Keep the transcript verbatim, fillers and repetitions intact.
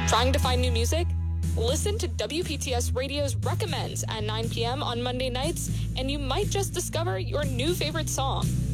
Trying to find new music? Listen to W P T S Radio's Recommends at nine p.m. on Monday nights, and you might just discover your new favorite song.